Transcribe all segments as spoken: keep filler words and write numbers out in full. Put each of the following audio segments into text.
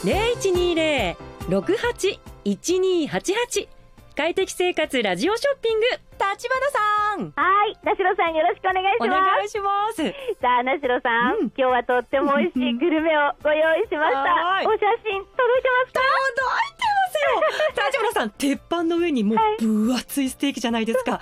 ゼロいちにゼロ ろくはち いちにはちはち。快適生活ラジオショッピング、立花さん。 はい、なしろさんよろしくお願いします。 お願いします。 さあ、なしろさん、うん、今日はとっても美味しいグルメをご用意しました。お写真届いてますか？ 届いてますよ。立花さん、鉄板の上にもう分厚いステーキじゃないですか。はい、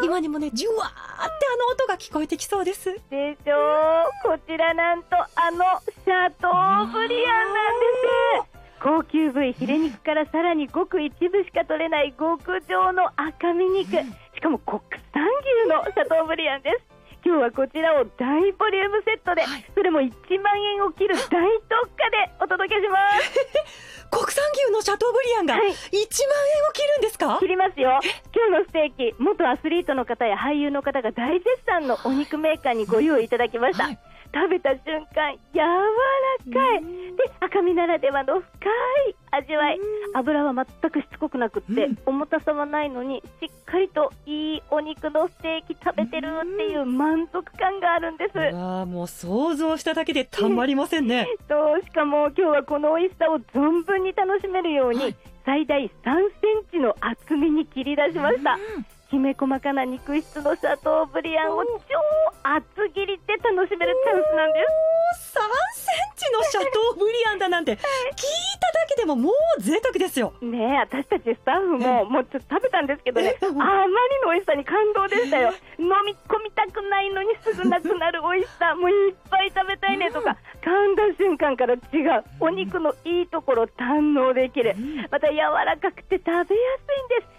今にもね、ジュワーってあの音が聞こえてきそうです。 でしょう。こちらなんとあのシャトーブリアンなんです。高級部位ヒレ肉からさらにごく一部しか取れない極上の赤身肉、しかも国産牛のシャトーブリアンです。今日はこちらを大ボリュームセットで、はい、それもいちまんえんを切る大特価でお届けします国産牛のシャトーブリアンがいちまんえんを切るんですか？ 切りますよ。今日のステーキ、元アスリートの方や俳優の方が大絶賛のお肉メーカーにご用意いただきました、はい、食べた瞬間柔らかいで、赤身ならではの深い味わい、油は全くしつこくなくって、うん、重たさはないのにしっかりといいお肉のステーキ食べてるっていう満足感があるんです。 ああ、もう想像しただけでたまりませんねとしかも今日はこの美味しさを存分に楽しめるように、はい、最大さんセンチの厚みに切り出しました。きめ細かな肉質のシャトーブリアンを超厚切りで楽しめるチャンスなんです。 さんセンチのシャトーブリアンだなんて聞いただけでももう贅沢ですよね。え、私たちスタッフももうちょっと食べたんですけどね、あまりの美味しさに感動でしたよ。飲み込みたくないのにすぐなくなる美味しさ、もういっぱい食べたいねとか、噛んだ瞬間から違うお肉のいいところを堪能できる。また柔らかくて食べやすいんです。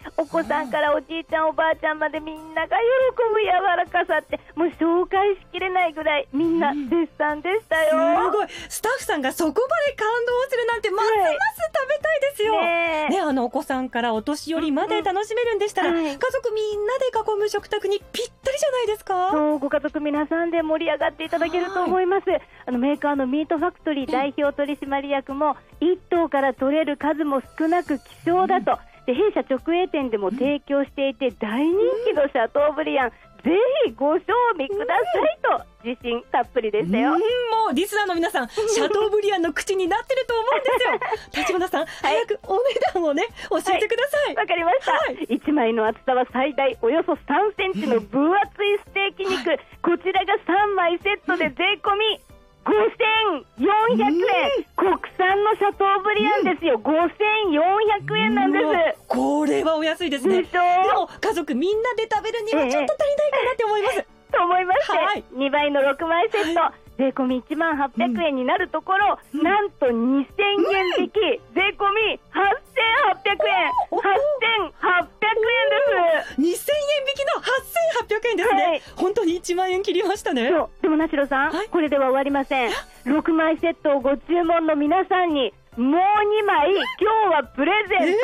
お子さんからおじいちゃんおばあちゃんまでみんなが喜ぶ柔らかさって、もう紹介しきれないぐらいみんな絶賛でしたよ、 うん、すごい。スタッフさんがそこまで感動するなんてますます食べたいですよ、ねね、あのお子さんからお年寄りまで楽しめるんでしたら、うんうん、家族みんなで囲む食卓にぴったりじゃないですか。 そう、ご家族皆さんで盛り上がっていただけると思います。あのメーカーのミートファクトリー代表取締役も、いっ頭から取れる数も少なく希少だと、うんで弊社直営店でも提供していて大人気のシャトーブリアン、ぜひご賞味くださいと自信たっぷりでしたよ。うん、もうリスナーの皆さん、シャトーブリアンの口になってると思うんですよ立花さん、はい、早くお値段をね教えてください。 わ、はい、かりました、はい、いちまいの厚さは最大およそさんセンチの分厚いステーキ肉、はい、こちらがさんまいセットで税込みごせんよんひゃくえん、国産のシャトーブリアンですよ。ごせんよんひゃくえんなんです。 これはお安いですね。 でしょ。 でも家族みんなで食べるにはちょっと足りないかなって思います、ええ、と思いまして、はい、にばいのろくまいセット、はい、税込みいちまんはっぴゃくえんになるところ、うん、なんとにせんえん引き、うん、税込みはっせんはっぴゃくえん、はっせんはっぴゃくえんです。 にせんえん引きのはっせんはっぴゃくえんですね、はい、本当にいちまんえん切りましたね。 そうでもなしろさん、はい、これでは終わりません。ろくまいセットをご注文の皆さんにもうにまい今日はプレゼント、